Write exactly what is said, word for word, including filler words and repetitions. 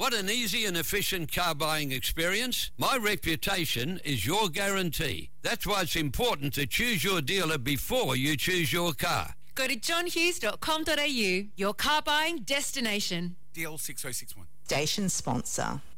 What an easy and efficient car buying experience. My reputation is your guarantee. That's why it's important to choose your dealer before you choose your car. Go to john hughes dot com dot a u, your car buying destination. D L six oh six one. Station sponsor.